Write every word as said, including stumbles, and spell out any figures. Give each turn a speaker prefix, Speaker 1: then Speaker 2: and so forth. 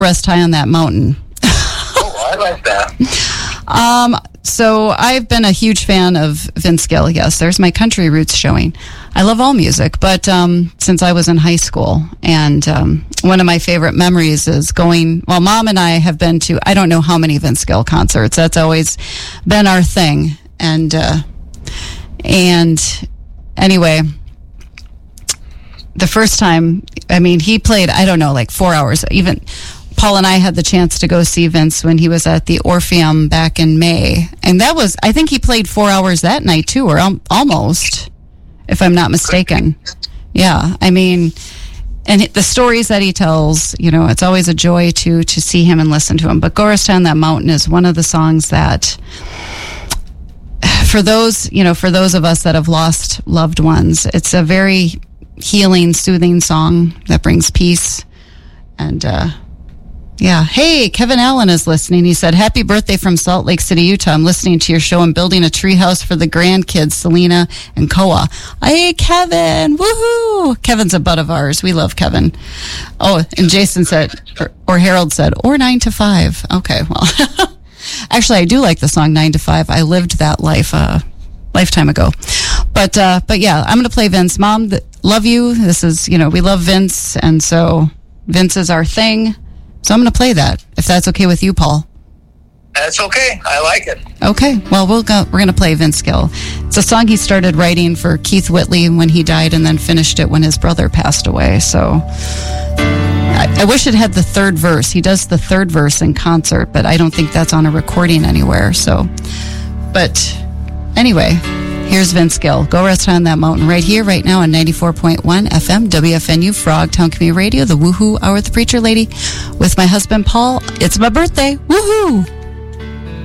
Speaker 1: Rest High on That Mountain.
Speaker 2: Oh, I like that.
Speaker 1: Um, so I've been a huge fan of Vince Gill. Yes, there's my country roots showing. I love all music, but um, since I was in high school, and um, one of my favorite memories is going, well, Mom and I have been to, I don't know how many Vince Gill concerts. That's always been our thing. And, uh, and anyway, the first time, I mean, he played, I don't know, like four hours. Even Paul and I had the chance to go see Vince when he was at the Orpheum back in May. And that was, I think he played four hours that night too, or al- almost, if I'm not mistaken. Yeah, I mean, and the stories that he tells, you know, it's always a joy to to see him and listen to him. But Go Rest on That Mountain is one of the songs that, for those, you know, for those of us that have lost loved ones, it's a very healing, soothing song that brings peace. And uh yeah, hey, Kevin Allen is listening. He said, happy birthday from Salt Lake City, Utah. I'm listening to your show and building a treehouse for the grandkids, Selena and Koa. Hey, Kevin, woohoo. Kevin's a bud of ours. We love Kevin. Oh, and Jason said, or, or Harold said, or nine to five. Okay, well, actually, I do like the song nine to five. I lived that life uh lifetime ago. But, uh, but yeah, I'm going to play Vince. Mom, th- love you. This is, you know, we love Vince. And so Vince is our thing. So I'm going to play that, if that's okay with you, Paul.
Speaker 2: That's okay. I like it.
Speaker 1: Okay. Well, we'll go, we're going to play Vince Gill. It's a song he started writing for Keith Whitley when he died, and then finished it when his brother passed away. So I, I wish it had the third verse. He does the third verse in concert, but I don't think that's on a recording anywhere. So, but anyway, here's Vince Gill. Go Rest on That Mountain, right here, right now on ninety-four point one F M, W F N U, Frogtown Community Radio, the Woohoo Hour with the Preacher Lady, with my husband, Paul. It's my birthday. Woohoo!